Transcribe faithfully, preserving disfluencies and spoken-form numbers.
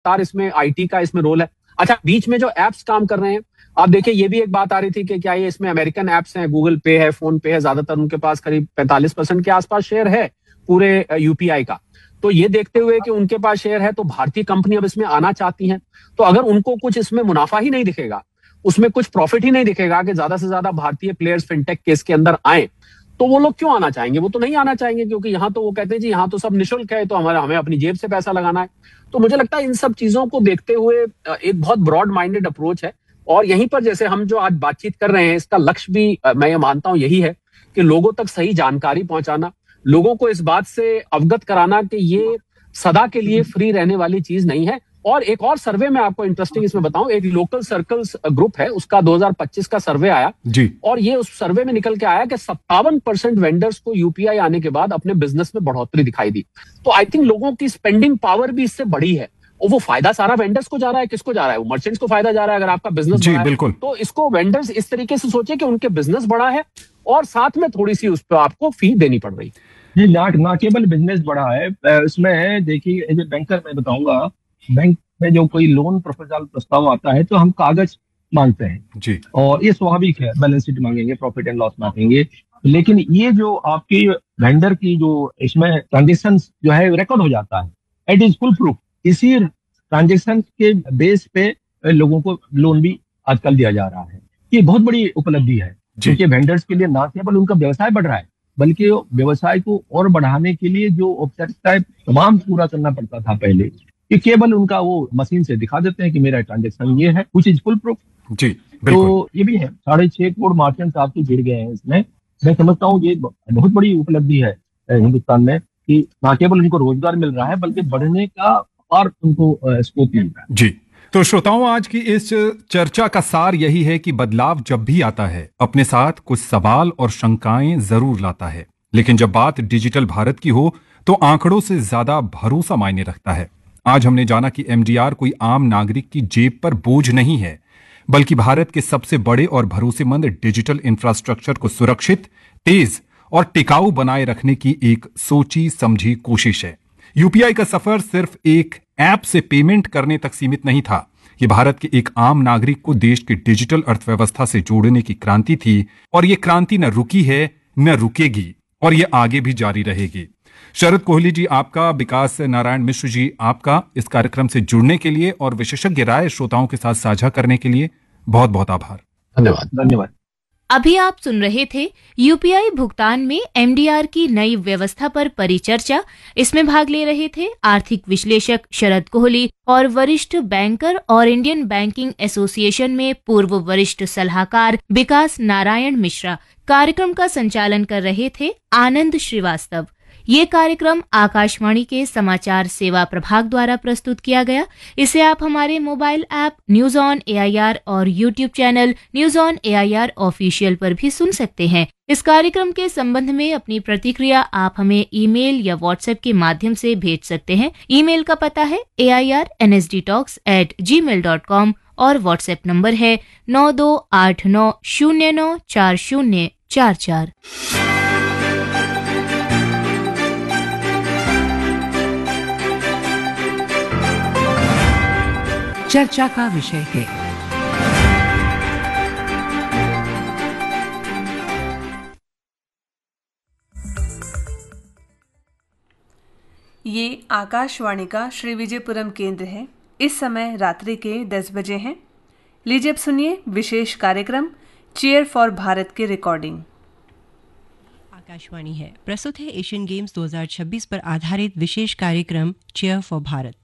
लगातार इसमें आईटी का इसमें रोल है। अच्छा, बीच में जो एप्स काम कर रहे हैं, आप देखिए ये भी एक बात आ रही थी कि क्या ये इसमें अमेरिकन एप्स हैं, गूगल पे है, फोन पे है, ज्यादातर उनके पास करीब पैंतालीस परसेंट के आसपास शेयर है पूरे यूपीआई का। तो ये देखते हुए कि उनके पास शेयर है तो भारतीय कंपनी अब इसमें आना चाहती हैं। तो अगर उनको कुछ इसमें मुनाफा ही नहीं दिखेगा, उसमें कुछ प्रॉफिट ही नहीं दिखेगा कि ज्यादा से ज्यादा भारतीय प्लेयर्स फिनटेक के इसके अंदर आए, तो वो लोग क्यों आना चाहेंगे? वो तो नहीं आना चाहेंगे, क्योंकि यहाँ तो वो कहते हैं जी यहाँ तो सब निशुल्क है, तो हमारा हमें अपनी जेब से पैसा लगाना है। तो मुझे लगता है इन सब चीजों को देखते हुए एक बहुत ब्रॉड माइंडेड अप्रोच है। और यहीं पर जैसे हम जो आज बातचीत कर रहे हैं, इसका लक्ष्य भी मैं ये मानता हूं यही है कि लोगों तक सही जानकारी पहुंचाना, लोगों को इस बात से अवगत कराना कि ये सदा के लिए फ्री रहने वाली चीज नहीं है। और एक और सर्वे में आपको इंटरेस्टिंग इसमें बताऊं, एक लोकल सर्कल्स ग्रुप है, उसका दो हज़ार पच्चीस का सर्वे आया जी। और ये उस सर्वे में निकल के आया कि सत्तावन परसेंट वेंडर्स को यूपीआई आने के बाद अपने बिजनेस में बढ़ोतरी दिखाई दी। तो आई थिंक लोगों की स्पेंडिंग पावर भी इससे बढ़ी है, और वो फायदा सारा वेंडर्स को जा रहा है। किसको जा रहा है? वो मर्चेंट्स को फायदा जा रहा है अगर आपका बिजनेस जी, बढ़ा है। बिल्कुल। तो इसको वेंडर्स इस तरीके से सोचे कि उनके बिजनेस बढ़ा है और साथ में थोड़ी सी उस पर आपको फी देनी पड़ रही है। जी, ना ना केवल बिजनेस बढ़ा है, इसमें देखिए एज ए बैंकर मैं बताऊंगा, बैंक में जो कोई लोन प्रपोजल प्रस्ताव आता है तो हम कागज मांगते हैं जी, और ये स्वाभाविक है, बैलेंस शीट मांगेंगे, प्रॉफिट एंड लॉस मांगेंगे। लेकिन ये जो आपकी वेंडर की जो इसमें ट्रांजेक्शन जो है रिकॉर्ड हो जाता है, इट इज फुल प्रूफ। इसी ट्रांजेक्शन के बेस पे लोगों को लोन भी आजकल दिया जा रहा है। ये बहुत बड़ी उपलब्धि है, क्योंकि वेंडर्स के लिए ना केवल उनका व्यवसाय बढ़ रहा है, बल्कि व्यवसाय को और बढ़ाने के लिए जो औपचारिकताएं तमाम पूरा करना पड़ता था पहले, कि केवल उनका वो मशीन से दिखा देते हैं कि मेरा ट्रांजेक्शन ये है, कुछ इज फुल प्रूफ। जी, तो ये भी है, साढ़े छह करोड़ मर्चेंट्स आपके जुड़ गए हैं इसमें। मैं समझता हूँ ये बहुत बड़ी उपलब्धि है हिंदुस्तान में, कि न केवल उनको रोजगार मिल रहा है बल्कि बढ़ने का और उनको स्कोप मिल रहा है। जी, तो श्रोताओं, आज की इस चर्चा का सार यही है कि बदलाव जब भी आता है अपने साथ कुछ सवाल और शंकाएं जरूर लाता है, लेकिन जब बात डिजिटल भारत की हो तो आंकड़ों से ज्यादा भरोसा मायने रखता है। आज हमने जाना कि एमडीआर कोई आम नागरिक की जेब पर बोझ नहीं है, बल्कि भारत के सबसे बड़े और भरोसेमंद डिजिटल इंफ्रास्ट्रक्चर को सुरक्षित, तेज और टिकाऊ बनाए रखने की एक सोची समझी कोशिश है। यूपीआई का सफर सिर्फ एक ऐप से पेमेंट करने तक सीमित नहीं था। ये भारत के एक आम नागरिक को देश की डिजिटल अर्थव्यवस्था से जोड़ने की क्रांति थी, और ये क्रांति न रुकी है न रुकेगी, और ये आगे भी जारी रहेगी। शरद कोहली जी आपका, विकास नारायण मिश्र जी आपका इस कार्यक्रम से जुड़ने के लिए और विशेषज्ञ राय श्रोताओं के साथ साझा करने के लिए बहुत बहुत आभार। धन्यवाद। धन्यवाद। अभी आप सुन रहे थे यूपीआई भुगतान में एमडीआर की नई व्यवस्था पर परिचर्चा। इसमें भाग ले रहे थे आर्थिक विश्लेषक शरद कोहली और वरिष्ठ बैंकर और इंडियन बैंकिंग एसोसिएशन में पूर्व वरिष्ठ सलाहकार विकास नारायण मिश्रा। कार्यक्रम का संचालन कर रहे थे आनंद श्रीवास्तव। ये कार्यक्रम आकाशवाणी के समाचार सेवा प्रभाग द्वारा प्रस्तुत किया गया। इसे आप हमारे mobile app news on AIR और YouTube channel news on AIR official पर भी सुन सकते हैं। इस कार्यक्रम के संबंध में अपनी प्रतिक्रिया आप हमें ईमेल या व्हाट्सएप के माध्यम से भेज सकते हैं। ईमेल का पता है ए I R N S D talks eight ji mail dot com और व्हाट्सएप नंबर है नौ दो आठ नौ शून्य नौ चार शून्य चार चार। चर्चा का विषय है ये आकाशवाणी का श्री विजयपुरम केंद्र है। इस समय रात्रि के दस बजे हैं। लीजिए अब सुनिए विशेष कार्यक्रम चीयर फॉर भारत की रिकॉर्डिंग। आकाशवाणी है, प्रस्तुत है एशियन गेम्स दो हज़ार छब्बीस पर आधारित विशेष कार्यक्रम चीयर फॉर भारत।